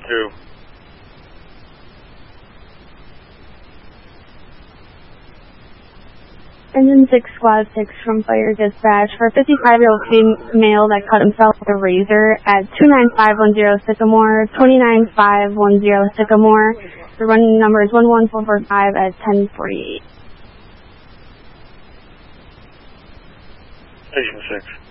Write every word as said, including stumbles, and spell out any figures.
two. Engine six, Squad six from Fire Dispatch for a fifty-five-year-old male that cut himself with a razor at two nine five one zero Sycamore, two nine five one zero Sycamore. The running number is one one four four five at ten forty-eight. Station six.